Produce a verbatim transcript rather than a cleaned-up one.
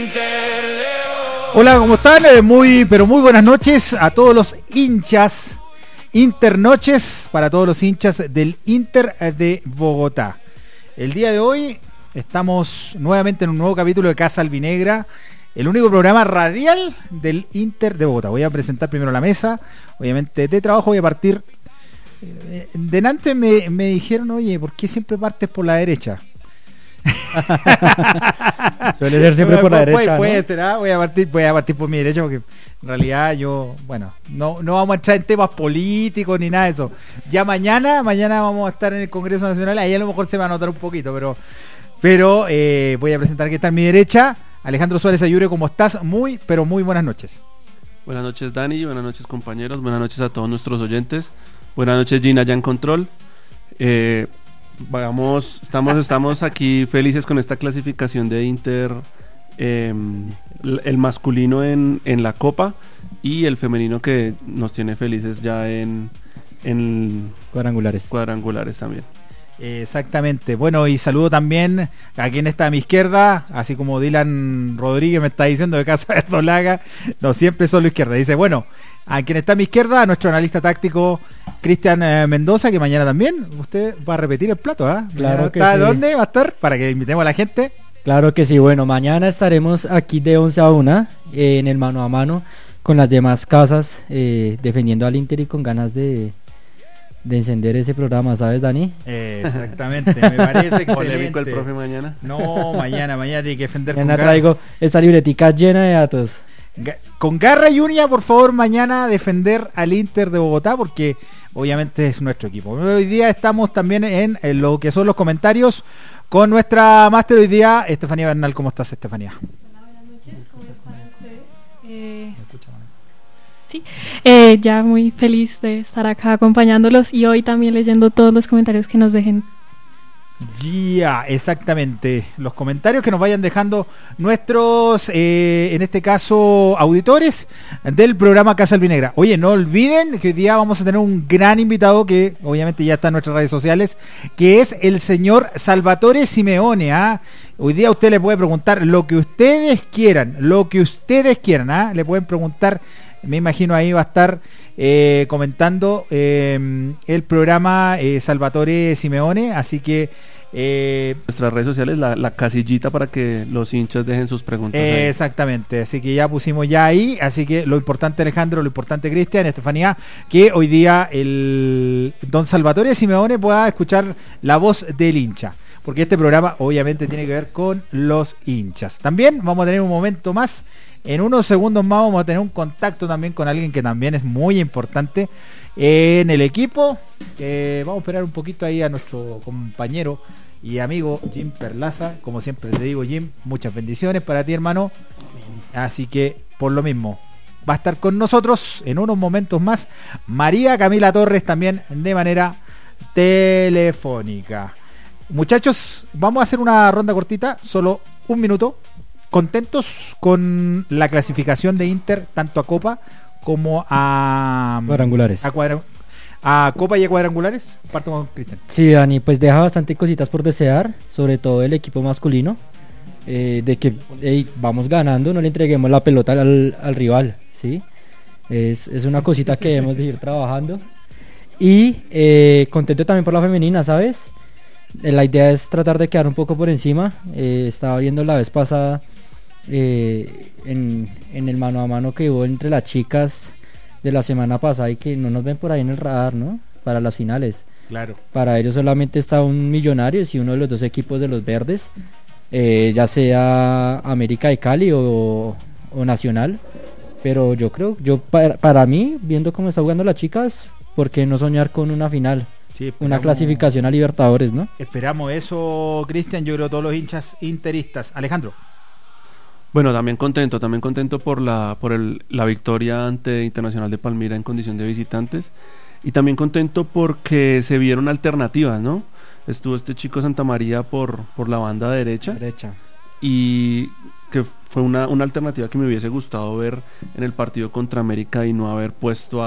Hola, ¿cómo están? Eh, muy, pero muy buenas noches a todos los hinchas, internoches para todos los hinchas del Inter de Bogotá. El día de hoy estamos nuevamente en un nuevo capítulo de Casa Albinegra, el único programa radial del Inter de Bogotá. Voy a presentar primero la mesa, obviamente de trabajo voy a partir. Eh, delante me, me dijeron, oye, ¿por qué siempre partes por la derecha? Suele ser siempre por la puede, derecha, puede, ¿no? Ser, ¿ah? voy, a partir, voy a partir por mi derecha porque en realidad yo, bueno, no, no vamos a entrar en temas políticos ni nada de eso. Ya mañana, mañana vamos a estar en el Congreso Nacional, ahí a lo mejor se va a notar un poquito, pero, pero eh, voy a presentar que está a mi derecha, Alejandro Suárez Ayure. ¿Cómo estás? Muy, pero muy buenas noches. Buenas noches, Dani, buenas noches, compañeros, buenas noches a todos nuestros oyentes, buenas noches, Gina, ya en control. eh, Vamos, estamos, estamos aquí felices con esta clasificación de Inter, eh, el masculino en, en la Copa y el femenino que nos tiene felices ya en, en cuadrangulares. cuadrangulares también. Exactamente. Bueno, y saludo también a quien está a mi izquierda, así como Dylan Rodríguez me está diciendo de Casa Verdolaga, no siempre solo izquierda. Dice, bueno, a quien está a mi izquierda, a nuestro analista táctico Cristian eh, Mendoza, que mañana también usted va a repetir el plato, ¿ah? ¿eh? Claro que ¿Está sí. ¿Dónde va a estar? Para que invitemos a la gente. Claro que sí, bueno, mañana estaremos aquí de once a una eh, en el mano a mano con las demás casas, eh, defendiendo al Inter y con ganas de, de encender ese programa, ¿sabes, Dani? Eh, exactamente, me parece excelente. Polémico el profe mañana. No, mañana, mañana tiene que defender Mañana con traigo esta libretica llena de datos. Ga- con garra y uña, por favor, mañana defender al Inter de Bogotá, porque obviamente es nuestro equipo. Hoy día estamos también en, en lo que son los comentarios con nuestra máster hoy día, Estefanía Bernal. ¿Cómo estás, Estefanía? Hola, buenas noches, ¿cómo están ustedes? Eh, sí, eh, ya muy feliz de estar acá acompañándolos y hoy también leyendo todos los comentarios que nos dejen. Ya, yeah, exactamente. Los comentarios que nos vayan dejando nuestros, eh, en este caso, auditores del programa Casa Albinegra. Oye, no olviden que hoy día vamos a tener un gran invitado que obviamente ya está en nuestras redes sociales, que es el señor Salvatore Simeone. ¿ah? Hoy día usted le puede preguntar lo que ustedes quieran, lo que ustedes quieran. ¿ah? Le pueden preguntar, me imagino ahí va a estar eh, comentando eh, el programa eh, Salvatore Simeone, así que eh, Nuestras redes sociales, la, la casillita para que los hinchas dejen sus preguntas. eh, ahí. exactamente, así que ya pusimos ya ahí, así que lo importante, Alejandro, lo importante, Cristian, Estefanía, que hoy día el don Salvatore Simeone pueda escuchar la voz del hincha, porque este programa obviamente tiene que ver con los hinchas. También vamos a tener un momento más, en unos segundos más vamos a tener un contacto también con alguien que también es muy importante en el equipo. Eh, vamos a esperar un poquito ahí a nuestro compañero y amigo Jim Perlaza. Como siempre te digo, Jim, muchas bendiciones para ti, hermano. Así que por lo mismo va a estar con nosotros en unos momentos más María Camila Torres, también de manera telefónica. Muchachos, vamos a hacer una ronda cortita, solo un minuto. ¿Contentos con la clasificación de Inter, tanto a Copa como a Cuadrangulares. A, cuadra, a Copa y a cuadrangulares? Parto con Cristian. Sí, Dani, pues deja bastante cositas por desear, sobre todo el equipo masculino, eh, de que hey, vamos ganando, no le entreguemos la pelota al, al rival, ¿sí? Es, es una cosita que debemos de ir trabajando. Y eh, contento también por la femenina, ¿sabes? Eh, la idea es tratar de quedar un poco por encima. Eh, estaba viendo la vez pasada eh, en, en el mano a mano que hubo entre las chicas de la semana pasada y que no nos ven por ahí en el radar, ¿no? Para las finales. Claro. Para ellos solamente está un Millonarios y uno de los dos equipos de los verdes, eh, ya sea América de Cali o, o Nacional. Pero yo creo, yo para, para mí, viendo cómo está jugando las chicas, ¿por qué no soñar con una final? Sí, una clasificación a Libertadores, ¿no? Esperamos eso, Cristian, yo creo todos los hinchas interistas. Alejandro. Bueno, también contento, también contento por la por el, la victoria ante Internacional de Palmira en condición de visitantes, y también contento porque se vieron alternativas, ¿no? Estuvo este chico Santa María por, por la banda derecha, Derecha. y que fue una, una alternativa que me hubiese gustado ver en el partido contra América y no haber puesto a